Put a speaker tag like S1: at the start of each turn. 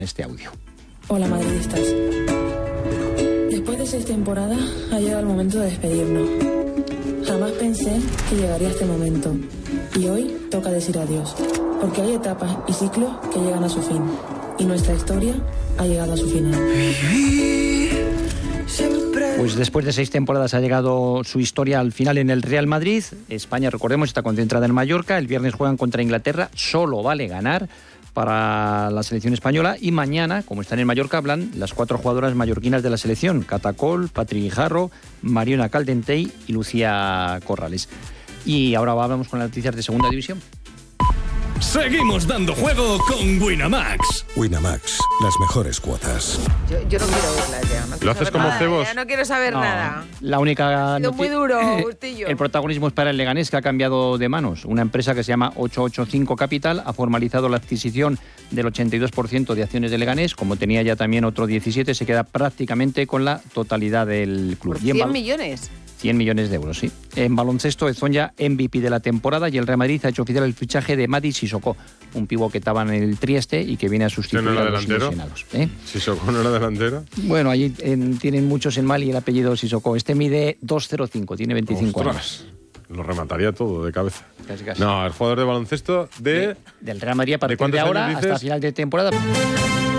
S1: este audio.
S2: Hola madridistas. Después de 6 temporadas ha llegado el momento de despedirnos. Jamás pensé que llegaría este momento. Y hoy toca decir adiós. Porque hay etapas y ciclos que llegan a su fin. Y nuestra historia ha llegado a su final.
S1: Pues después de 6 temporadas ha llegado su historia al final en el Real Madrid. España, recordemos, está concentrada en Mallorca. El viernes juegan contra Inglaterra. Solo vale ganar para la selección española. Y mañana, como están en Mallorca, hablan las 4 jugadoras mallorquinas de la selección: Cata Coll, Patri Guijarro, Mariona Caldentey y Lucía Corrales. Y ahora vamos con las noticias de Segunda División.
S3: Seguimos dando juego con Winamax.
S4: Winamax, las mejores cuotas.
S5: Yo no quiero verla ya. No
S6: ¿Lo haces como cebos?
S5: Ya no quiero saber nada.
S1: La única
S5: Ha sido muy duro, Bustillo.
S1: El protagonismo es para el Leganés, que ha cambiado de manos. Una empresa que se llama 885 Capital ha formalizado la adquisición del 82% de acciones de Leganés. Como tenía ya también otro 17, se queda prácticamente con la totalidad del club.
S5: ¿Por 100 millones?
S1: 100 millones de euros, sí. En baloncesto, son ya MVP de la temporada y el Real Madrid ha hecho oficial el fichaje de Mady Sissoko, un pívot que estaba en el Trieste y que viene a sustituir
S6: ¿No era
S1: a los
S6: delantero?
S1: ilusionados.
S6: ¿Sissoko no era delantero?
S1: Bueno, allí tienen muchos en Mali el apellido Sissoko. Este mide 2,05, tiene 25
S6: Ostras,
S1: años.
S6: lo remataría todo de cabeza.
S1: Casi, casi.
S6: No, el jugador de baloncesto
S1: Del Real Madrid a partir de
S6: cuántos
S1: ahora
S6: años
S1: hasta
S6: dices?
S1: final de temporada.